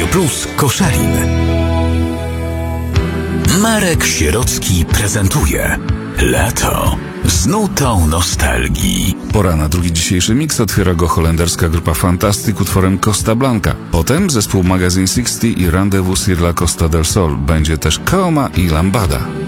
Plus Koszalin. Marek Sierocki prezentuje Lato z nutą nostalgii. Pora na drugi dzisiejszy miks. Otwiera go holenderska grupa Fantastic utworem Costa Blanca. Potem zespół Magazine 60 i Rendezvous sur la Costa del Sol. Będzie też Kaoma i Lambada.